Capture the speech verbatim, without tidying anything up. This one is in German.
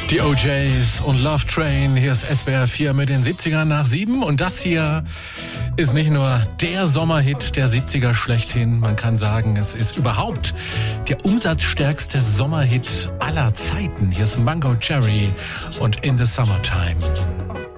Die O Js und Love Train, hier ist S W R vier mit den siebzigern nach sieben und das hier ist nicht nur der Sommerhit der siebziger schlechthin, man kann sagen, es ist überhaupt der umsatzstärkste Sommerhit aller Zeiten. Hier ist Mango Cherry und In the Summertime.